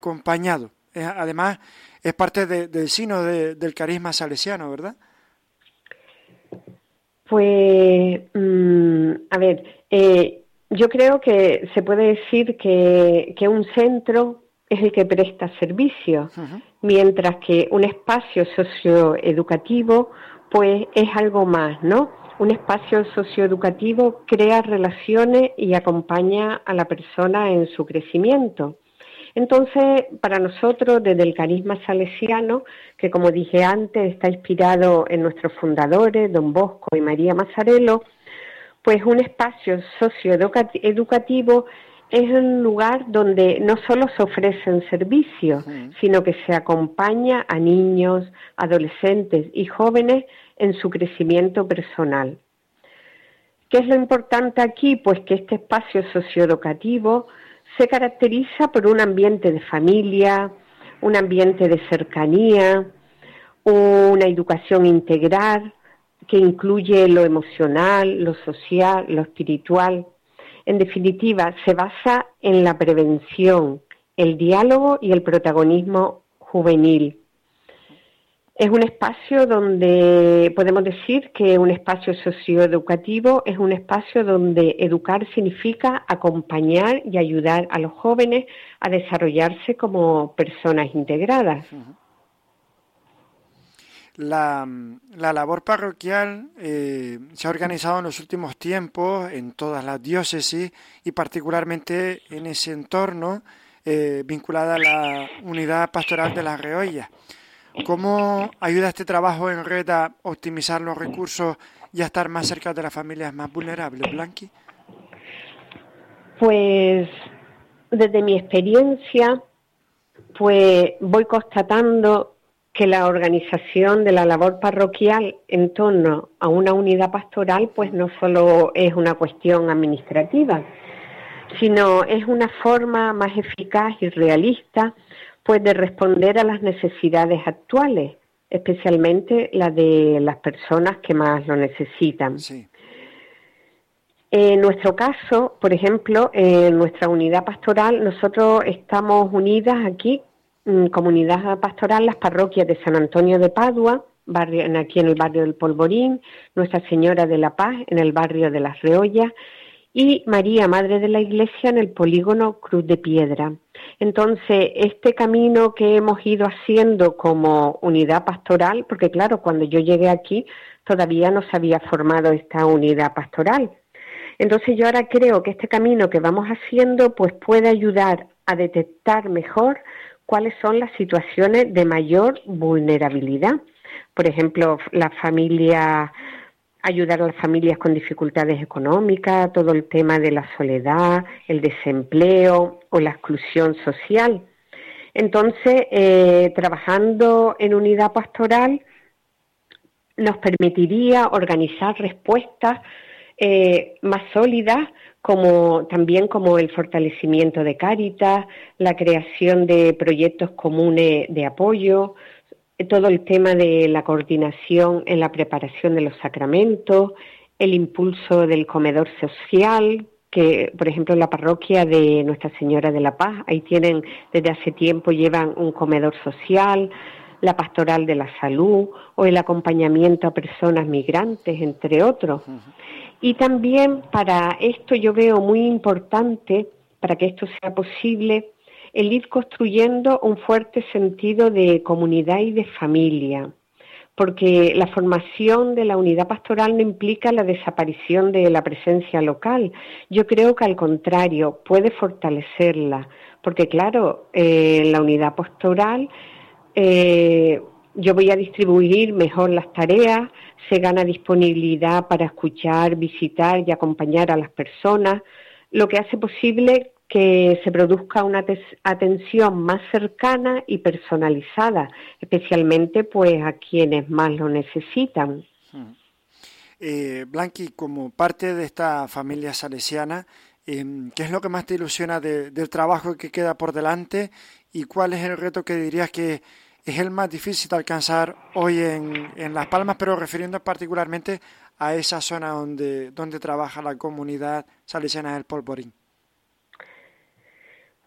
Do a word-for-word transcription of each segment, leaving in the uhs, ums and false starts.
acompañado. Es, además, es parte de, del sino de, del carisma salesiano, ¿verdad? Pues, mmm, a ver, eh, yo creo que se puede decir que, que un centro es el que presta servicio, Uh-huh. mientras que un espacio socioeducativo, pues es algo más, ¿no? Un espacio socioeducativo crea relaciones y acompaña a la persona en su crecimiento. Entonces, para nosotros, desde el carisma salesiano, que como dije antes, está inspirado en nuestros fundadores, don Bosco y María Mazzarello, pues un espacio socioeducativo es un lugar donde no solo se ofrecen servicios, Uh-huh. sino que se acompaña a niños, adolescentes y jóvenes en su crecimiento personal. ¿Qué es lo importante aquí? Pues que este espacio socioeducativo se caracteriza por un ambiente de familia, un ambiente de cercanía, una educación integral que incluye lo emocional, lo social, lo espiritual. En definitiva, se basa en la prevención, el diálogo y el protagonismo juvenil. Es un espacio donde podemos decir que un espacio socioeducativo es un espacio donde educar significa acompañar y ayudar a los jóvenes a desarrollarse como personas integradas. Uh-huh. La, la labor parroquial eh, se ha organizado en los últimos tiempos en todas las diócesis y particularmente en ese entorno eh, vinculada a la unidad pastoral de las Reollas. ¿Cómo ayuda este trabajo en red a optimizar los recursos y a estar más cerca de las familias más vulnerables, Blanqui? Pues desde mi experiencia, pues voy constatando que la organización de la labor parroquial en torno a una unidad pastoral, pues no solo es una cuestión administrativa, sino es una forma más eficaz y realista, pues de responder a las necesidades actuales, especialmente las de las personas que más lo necesitan. Sí. En nuestro caso, por ejemplo, en nuestra unidad pastoral, nosotros estamos unidas aquí, en comunidad pastoral, las parroquias de San Antonio de Padua, barrio, aquí en el barrio del Polvorín, Nuestra Señora de la Paz en el barrio de Las Reollas y María, Madre de la Iglesia, en el polígono Cruz de Piedra. Entonces, este camino que hemos ido haciendo como unidad pastoral, porque claro, cuando yo llegué aquí todavía no se había formado esta unidad pastoral. Entonces yo ahora creo que este camino que vamos haciendo pues puede ayudar a detectar mejor cuáles son las situaciones de mayor vulnerabilidad. Por ejemplo, las familias, ayudar a las familias con dificultades económicas, todo el tema de la soledad, el desempleo o la exclusión social. Entonces, eh, trabajando en unidad pastoral nos permitiría organizar respuestas Eh, más sólidas, como también como el fortalecimiento de Cáritas, la creación de proyectos comunes de apoyo, todo el tema de la coordinación en la preparación de los sacramentos, el impulso del comedor social, que por ejemplo en la parroquia de Nuestra Señora de la Paz, ahí tienen, desde hace tiempo llevan un comedor social, la pastoral de la salud o el acompañamiento a personas migrantes, entre otros. Uh-huh. Y también para esto yo veo muy importante, para que esto sea posible, el ir construyendo un fuerte sentido de comunidad y de familia, porque la formación de la unidad pastoral no implica la desaparición de la presencia local. Yo creo que al contrario, puede fortalecerla, porque claro, eh, la unidad pastoral eh, yo voy a distribuir mejor las tareas, se gana disponibilidad para escuchar, visitar y acompañar a las personas, lo que hace posible que se produzca una atención más cercana y personalizada, especialmente pues a quienes más lo necesitan. Hmm. Eh, Blanqui, como parte de esta familia salesiana, eh, ¿qué es lo que más te ilusiona de, del trabajo que queda por delante y cuál es el reto que dirías que es el más difícil de alcanzar hoy en, en Las Palmas, pero refiriendo particularmente a esa zona donde, donde trabaja la comunidad salesiana del Polvorín?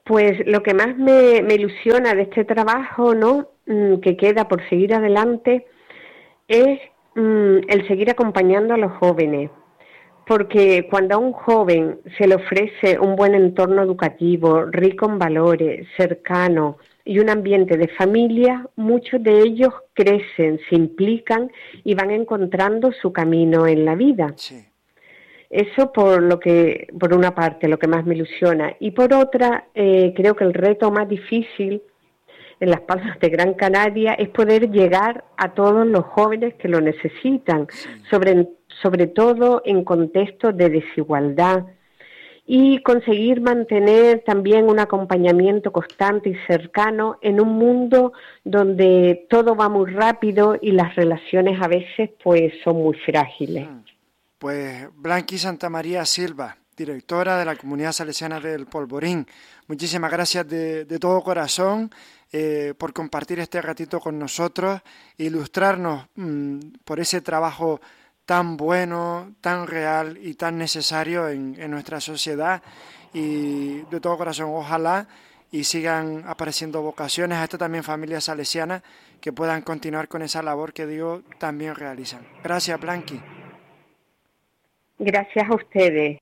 Pues lo que más me, me ilusiona de este trabajo, ¿no?, mm, que queda por seguir adelante, es mm, el seguir acompañando a los jóvenes. Porque cuando a un joven se le ofrece un buen entorno educativo, rico en valores, cercano y un ambiente de familia, muchos de ellos crecen, se implican y van encontrando su camino en la vida. Sí. Eso por lo que, por una parte, lo que más me ilusiona. Y por otra, eh, creo que el reto más difícil en Las Palmas de Gran Canaria es poder llegar a todos los jóvenes que lo necesitan, Sí. sobre, sobre todo en contextos de desigualdad, y conseguir mantener también un acompañamiento constante y cercano en un mundo donde todo va muy rápido y las relaciones a veces pues son muy frágiles. Pues Blanqui Santamaría Silva, directora de la Comunidad Salesiana del Polvorín, muchísimas gracias de, de todo corazón eh, por compartir este ratito con nosotros, ilustrarnos mmm, por ese trabajo tan bueno, tan real y tan necesario en, en nuestra sociedad, y de todo corazón ojalá y sigan apareciendo vocaciones a esta también familia salesiana que puedan continuar con esa labor que digo también realizan. Gracias, Blanqui. Gracias a ustedes.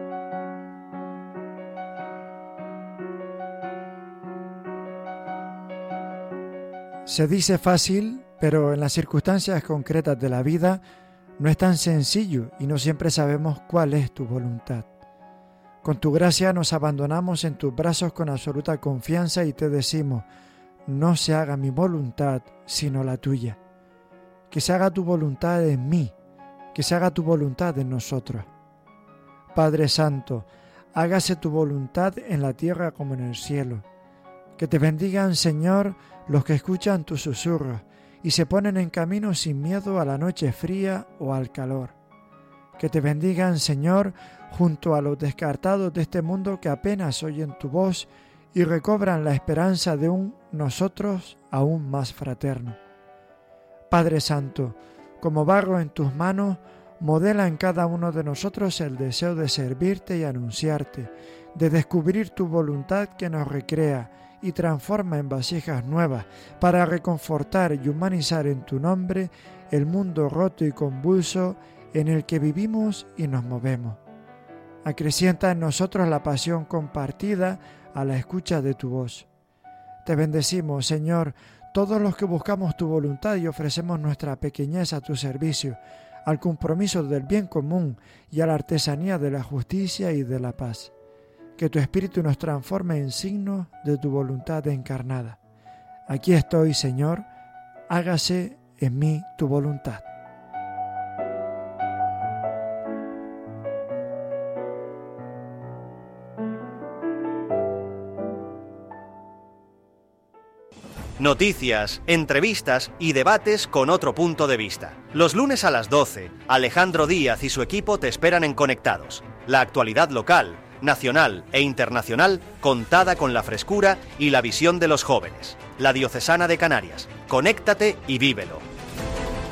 Se dice fácil, pero en las circunstancias concretas de la vida no es tan sencillo y no siempre sabemos cuál es tu voluntad. Con tu gracia nos abandonamos en tus brazos con absoluta confianza y te decimos: no se haga mi voluntad, sino la tuya. Que se haga tu voluntad en mí, que se haga tu voluntad en nosotros. Padre Santo, hágase tu voluntad en la tierra como en el cielo. Que te bendigan, Señor, los que escuchan tus susurros y se ponen en camino sin miedo a la noche fría o al calor. Que te bendigan, Señor, junto a los descartados de este mundo que apenas oyen tu voz y recobran la esperanza de un nosotros aún más fraterno. Padre Santo, como barro en tus manos, modela en cada uno de nosotros el deseo de servirte y anunciarte, de descubrir tu voluntad que nos recrea y transforma en vasijas nuevas para reconfortar y humanizar en tu nombre el mundo roto y convulso en el que vivimos y nos movemos. Acrecienta en nosotros la pasión compartida a la escucha de tu voz. Te bendecimos, Señor, todos los que buscamos tu voluntad y ofrecemos nuestra pequeñez a tu servicio, al compromiso del bien común y a la artesanía de la justicia y de la paz. Que tu Espíritu nos transforme en signos de tu voluntad encarnada. Aquí estoy, Señor, hágase en mí tu voluntad. Noticias, entrevistas y debates con otro punto de vista. Los lunes a las doce, Alejandro Díaz y su equipo te esperan en Conectados. La actualidad local, nacional e internacional contada con la frescura y la visión de los jóvenes. La Diocesana de Canarias. Conéctate y vívelo.